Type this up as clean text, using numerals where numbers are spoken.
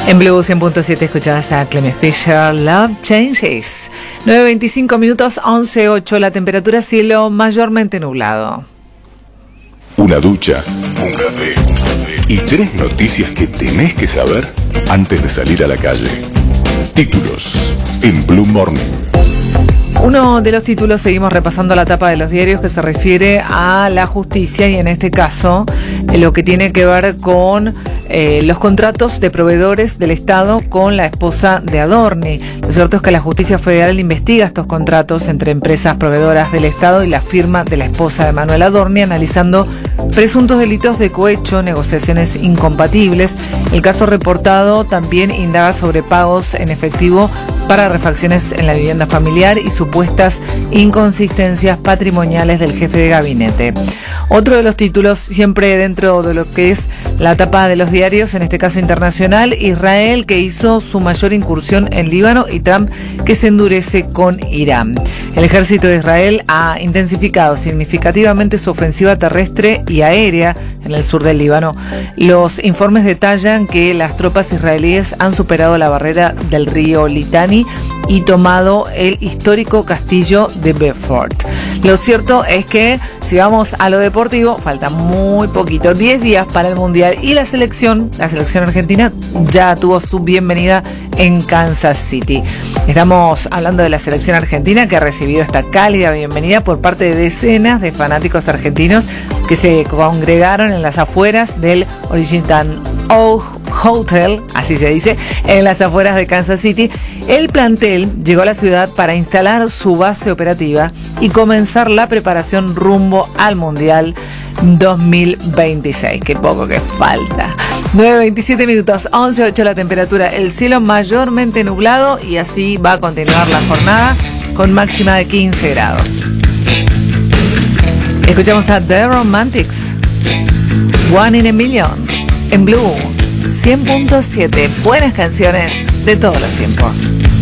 En Blue 100.7 escuchabas a Clem Fisher, Love Changes. 9:25 minutos, 11:08, la temperatura cielo mayormente nublado. Una ducha, un café y 3 noticias que tenés que saber antes de salir a la calle. Títulos en Blue Morning. Uno de los títulos, seguimos repasando la tapa de los diarios, que se refiere a la justicia y en este caso lo que tiene que ver con los contratos de proveedores del Estado con la esposa de Adorni. Lo cierto es que la justicia federal investiga estos contratos entre empresas proveedoras del Estado y la firma de la esposa de Manuel Adorni, analizando presuntos delitos de cohecho, negociaciones incompatibles. El caso reportado también indaga sobre pagos en efectivo para refacciones en la vivienda familiar y supuestas inconsistencias patrimoniales del jefe de gabinete. Otro de los títulos, siempre dentro de lo que es la tapa de los diarios, en este caso internacional, Israel que hizo su mayor incursión en Líbano y Trump que se endurece con Irán. El ejército de Israel ha intensificado significativamente su ofensiva terrestre y aérea en el sur del Líbano. Los informes detallan que las tropas israelíes han superado la barrera del río Litani y tomado el histórico castillo de Beaufort. Lo cierto es que, si vamos a lo deportivo, falta muy poquito, 10 días para el Mundial, y la selección argentina ya tuvo su bienvenida en Kansas City. Estamos hablando de la selección argentina, que ha recibido esta cálida bienvenida por parte de decenas de fanáticos argentinos que se congregaron en las afueras del Original Hotel, así se dice, en las afueras de Kansas City. El plantel llegó a la ciudad para instalar su base operativa y comenzar la preparación rumbo al Mundial 2026. Qué poco que falta. 9:27 minutos, 11:08 la temperatura, el cielo mayormente nublado y así va a continuar la jornada con máxima de 15 grados. Escuchamos a The Romantics, One in a Million, en Blue 100.7, buenas canciones de todos los tiempos.